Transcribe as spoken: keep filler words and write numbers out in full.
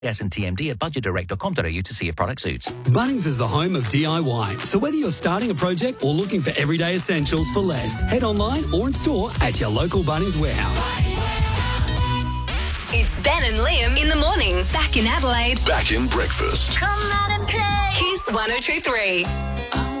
S and T M D at budget direct dot com dot a u to see if product suits. Bunnings is the home of D I Y. So whether you're starting a project or looking for everyday essentials for less, head online or in store at your local Bunnings warehouse. It's Ben and Liam in the morning. Back in Adelaide. Back in breakfast. Come out and play. Kiss one oh two three.